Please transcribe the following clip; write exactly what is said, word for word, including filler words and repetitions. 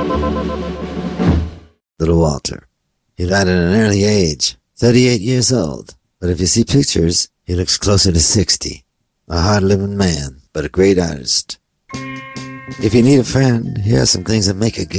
Little Walter. He died at an early age, thirty-eight years old. But if you see pictures, he looks closer to sixty. A hard-living man, but a great artist. If you need a friend, here are some things that make a good